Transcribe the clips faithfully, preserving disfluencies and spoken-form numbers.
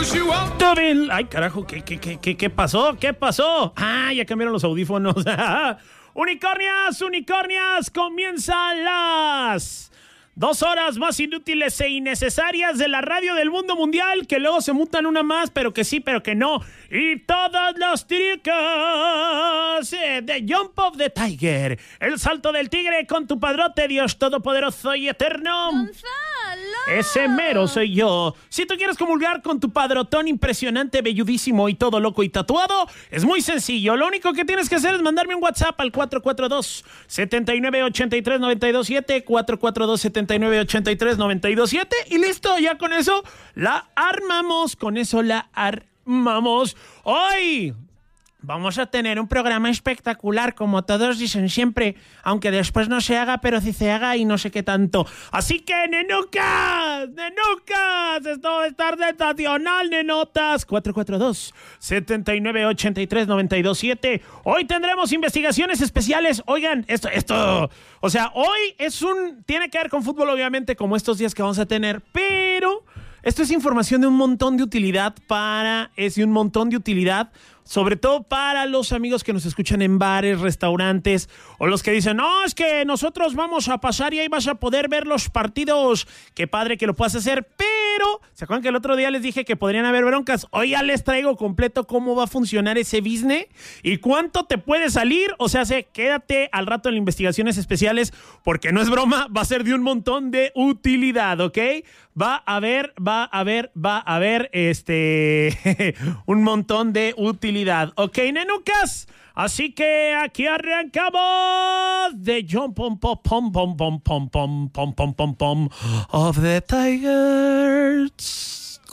Ay, carajo, ¿qué, qué, qué, qué pasó? ¿Qué pasó? Ah, ya cambiaron los audífonos. Unicornias, unicornias, comienzan las dos horas más inútiles e innecesarias de la radio del mundo mundial, que luego se mutan una más, pero que sí, pero que no. Y todos los tricos eh, de Jump of the Tiger, el salto del tigre con tu padrote, Dios todopoderoso y eterno. ¡Gonzalo! Ese mero soy yo. Si tú quieres comulgar con tu padrotón impresionante, velludísimo y todo loco y tatuado, es muy sencillo. Lo único que tienes que hacer es mandarme un WhatsApp al cuatro cuatro dos, siete nueve ocho tres, nueve dos siete, cuatro cuatro dos, siete nueve ocho tres, nueve dos siete, y listo, ya con eso la armamos, con eso la armamos. Hoy vamos a tener un programa espectacular, como todos dicen siempre, aunque después no se haga, pero sí se haga y no sé qué tanto. Así que, nenucas, nenucas, esto va a estar sensacional, nenotas. cuatro cuatro dos, siete nueve ocho tres, nueve dos siete. Hoy tendremos investigaciones especiales. Oigan, esto, esto, o sea, hoy es un, tiene que ver con fútbol, obviamente, como estos días que vamos a tener, pero esto es información de un montón de utilidad para, es de un montón de utilidad, sobre todo para los amigos que nos escuchan en bares, restaurantes, o los que dicen, no, es que nosotros vamos a pasar y ahí vas a poder ver los partidos. Qué padre que lo puedas hacer, pero ¿se acuerdan que el otro día les dije que podrían haber broncas? Hoy ya les traigo completo cómo va a funcionar ese business y cuánto te puede salir. O sea, se, quédate al rato en las investigaciones especiales, porque no es broma, va a ser de un montón de utilidad, ¿ok? Va a haber, va a haber, va a haber este un montón de utilidad. Ok, nenucas. Así que aquí arrancamos de Jump pom pom pom pom pom pom pom pom pom pom pom of the Tigers.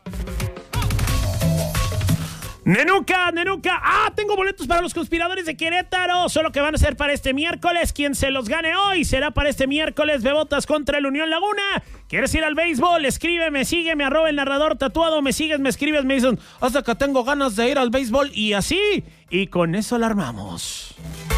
Nenuca, Nenuca, ah, tengo boletos para los conspiradores de Querétaro, solo que van a ser para este miércoles. Quien se los gane hoy será para este miércoles, Bebotas contra el Unión Laguna. ¿Quieres ir al béisbol? Escríbeme, sígueme, arroba el narrador tatuado, me sigues, me escribes, me dicen, hasta que tengo ganas de ir al béisbol, y así, y con eso la armamos.